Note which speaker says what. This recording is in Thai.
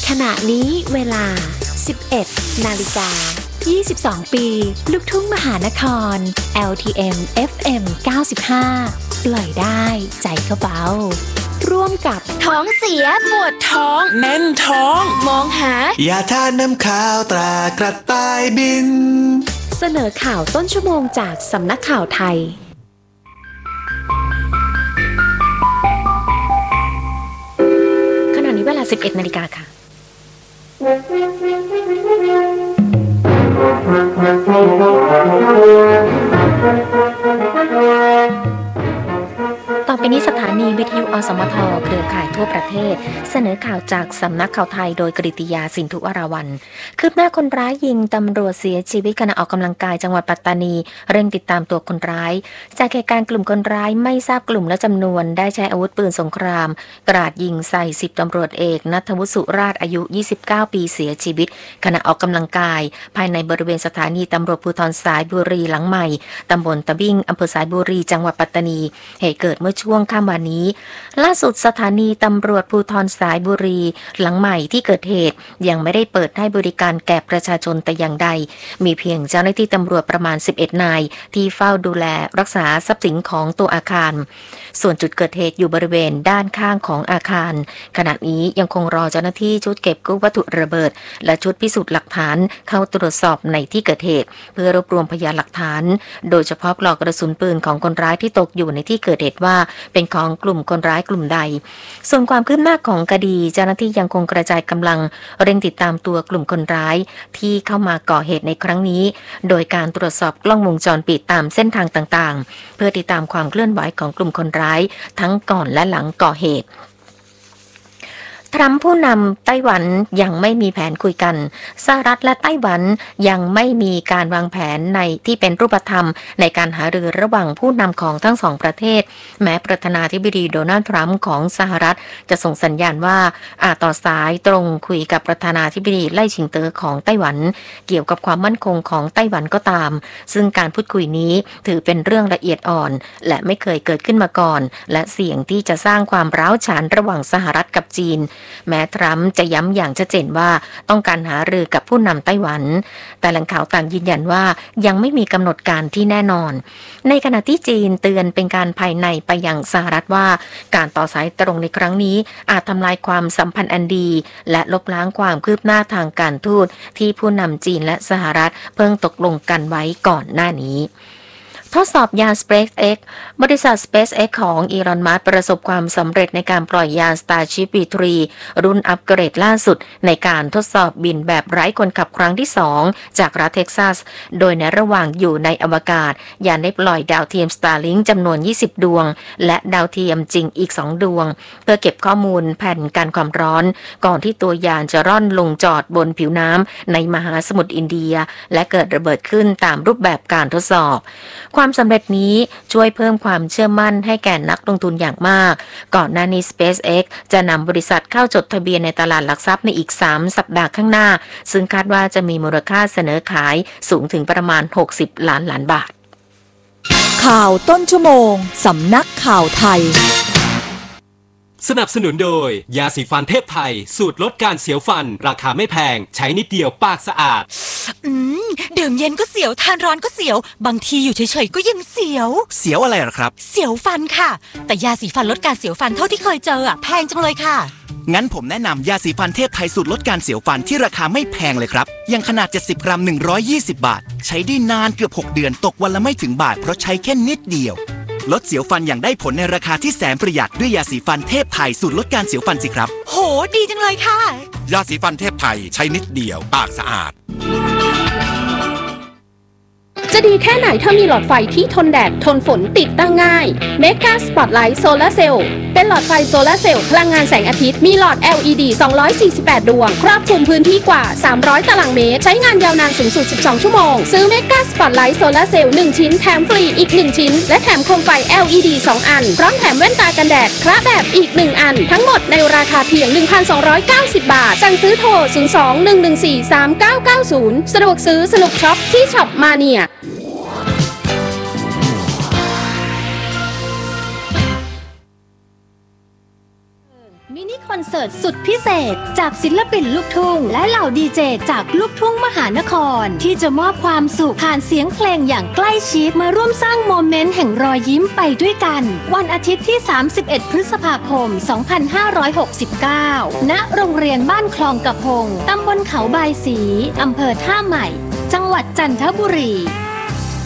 Speaker 1: ขณะนี้เวลา 11:22 ปีลูกทุ่งมหานคร LTM FM 95 ปล่อยได้ใจก็เบาร่วมกับ
Speaker 2: ท้องเสียปวดท้องแน่นท้องมองหาย
Speaker 3: าทานน้ำข้าวตรากระต่ายบิน
Speaker 1: เสนอข่าวต้นชั่วโมงจากสำนักข่าวไทยขณะนี้เวลา 11 นาฬิกาค่ะต่อไปนี้สถานีวิทยุอสมทเครือข่ายทั่วประเทศเสนอข่าวจากสำนักข่าวไทยโดยกฤติยาสินธุวราวัลย์คืบหน้าคนร้ายยิงตำรวจเสียชีวิตขณะออกกำลังกายจังหวัดปัตตานีเร่งติดตามตัวคนร้ายจากเหตุการณ์กลุ่มคนร้ายไม่ทราบกลุ่มและจำนวนได้ใช้อาวุธปืนสงครามกราดยิงใส่10ตำรวจเอกณัฐวุฒิสุราชอายุ29ปีเสียชีวิตขณะออกกำลังกายภายในบริเวณสถานีตำรวจภูธรสายบุรีหลังใหม่ตำบลตะบิ่งอำเภอสายบุรีจังหวัดปัตตานีเหตุเกิดเมื่อช่วงค่ำวันนี้ล่าสุดสถานีตำรวจภูธรสายบุรีหลังใหม่ที่เกิดเหตุยังไม่ได้เปิดให้บริการแก่ประชาชนแต่อย่างใดมีเพียงเจ้าหน้าที่ตำรวจประมาณ11นายที่เฝ้าดูแลรักษาทรัพย์สินของตัวอาคารส่วนจุดเกิดเหตุอยู่บริเวณด้านข้างของอาคารขณะนี้ยังคงรอเจ้าหน้าที่ชุดเก็บกู้วัตถุระเบิดและชุดพิสูจน์หลักฐานเข้าตรวจสอบในที่เกิดเหตุเพื่อรวบรวมพยานหลักฐานโดยเฉพาะปลอกกระสุนปืนของคนร้ายที่ตกอยู่ในที่เกิดเหตุว่าเป็นของกลุ่มคนร้ายกลุ่มใดส่วนความคืบหน้าของคดีเจ้าหน้าที่ยังคงกระจายกำลังเร่งติดตามตัวกลุ่มคนร้ายที่เข้ามาก่อเหตุในครั้งนี้โดยการตรวจสอบกล้องวงจรปิดตามเส้นทางต่างๆเพื่อติดตามความเคลื่อนไหวของกลุ่มคนร้ายทั้งก่อนและหลังก่อเหตุทรัมป์ผู้นำไต้หวันยังไม่มีแผนคุยกันสหรัฐและไต้หวันยังไม่มีการวางแผนในที่เป็นรูปธรรมในการหารือระหว่างผู้นำของทั้งสองประเทศแม้ประธานาธิบดีโดนัลด์ทรัมป์ของสหรัฐจะส่งสัญญาณว่าอาจต่อสายตรงคุยกับประธานาธิบดีไล่ชิงเตอของไต้หวันเกี่ยวกับความมั่นคงของไต้หวันก็ตามซึ่งการพูดคุยนี้ถือเป็นเรื่องละเอียดอ่อนและไม่เคยเกิดขึ้นมาก่อนและเสี่ยงที่จะสร้างความร้าวฉานระหว่างสหรัฐกับจีนแม้ทรัมป์จะย้ำอย่างชัดเจนว่าต้องการหารือกับผู้นำไต้หวันแต่แหล่งข่าวต่างยืนยันว่ายังไม่มีกำหนดการที่แน่นอนในขณะที่จีนเตือนเป็นการภายในไปยังสหรัฐว่าการต่อสายตรงในครั้งนี้อาจทำลายความสัมพันธ์อันดีและลบล้างความคืบหน้าทางการทูตที่ผู้นำจีนและสหรัฐเพิ่งตกลงกันไว้ก่อนหน้านี้ทดสอบยาน SpaceX บริษัท SpaceX ของอีลอน มัสก์ประสบความสำเร็จในการปล่อยยาน Starship V3 รุ่นอัปเกรดล่าสุดในการทดสอบบินแบบไร้คนขับครั้งที่2จากรัฐเท็กซัสโดยในระหว่างอยู่ในอวกาศยานได้ปล่อยดาวเทียม Starlink จำนวน20ดวงและดาวเทียมจริงอีก2ดวงเพื่อเก็บข้อมูลแผ่นการความร้อนก่อนที่ตัวยานจะร่อนลงจอดบนผิวน้ำในมหาสมุทรอินเดียและเกิดระเบิดขึ้นตามรูปแบบการทดสอบความสำเร็จนี้ช่วยเพิ่มความเชื่อมั่นให้แก่นักลงทุนอย่างมากก่อนหน้านี้ SpaceX จะนำบริษัทเข้าจดทะเบียนในตลาดหลักทรัพย์ในอีก3สัปดาห์ข้างหน้าซึ่งคาดว่าจะมีมูลค่าเสนอขายสูงถึงประมาณ60 ล้านบาท
Speaker 4: ข่าวต้นชั่วโมงสำนักข่าวไทย
Speaker 5: สนับสนุนโดยยาสีฟันเทพไทยสูตรลดการเสียวฟันราคาไม่แพงใช้นิดเดียวปากสะอาด
Speaker 4: ดื่มเย็นก็เสียวทานร้อนก็เสียวบางทีอยู่เฉยๆก็ยังเสียว
Speaker 3: อะไรหรอครับ
Speaker 4: เสียวฟันค่ะแต่ยาสีฟันลดการเสียวฟันเท่าที่เคยเจอแพงจังเลยค่ะ
Speaker 3: งั้นผมแนะนำยาสีฟันเทพไทยสูตรลดการเสียวฟันที่ราคาไม่แพงเลยครับอย่างขนาด70 กรัม120 บาทใช้ได้นานเกือบ6เดือนตกวันละไม่ถึงบาทเพราะใช้แค่นิดเดียวลดเสียวฟันอย่างได้ผลในราคาที่แสนประหยัดด้วยยาสีฟันเทพไทยสูตรลดการเสียวฟันสิครับ
Speaker 4: โหดีจังเลยค่ะ
Speaker 3: ยาสีฟันเทพไทยใช้นิดเดียวปากสะอาด
Speaker 1: จะดีแค่ไหนถ้ามีหลอดไฟที่ทนแดดทนฝนติดตั้งง่าย Mega Spotlight Solar Cell เป็นหลอดไฟโซลาร์เซลล์พลังงานแสงอาทิตย์มีหลอด LED 248 ดวงครอบคลุมพื้นที่กว่า300 ตารางเมตรใช้งานยาวนานสูงสุด12 ชั่วโมงซื้อ Mega Spotlight Solar Cell 1 ชิ้นแถมฟรีอีก1ชิ้นและแถมโคมไฟ LED 2 อันพร้อมแถมแว่นตากันแดดคละแบบอีก1อันทั้งหมดในราคาเพียง 1,290 บาทสั่งซื้อโทร 02-114-3990 สะดวกซื้อสนุกช็อปที่ช็อปมาเนียมินิค
Speaker 6: คอนเสิร์ตสุดพิเศษจากศิลปินลูกทุ่งและเหล่าดีเจจากลูกทุ่งมหานครที่จะมอบความสุขผ่านเสียงเพลงอย่างใกล้ชิดมาร่วมสร้างโมเมนต์แห่งรอยยิ้มไปด้วยกันวันอาทิตย์ที่ 31 พฤษภาคม 2569 ณ โรงเรียนบ้านคลองกระพงตำบลเขาบายศรีอำเภอท่าใหม่จังหวัดจันทบุรี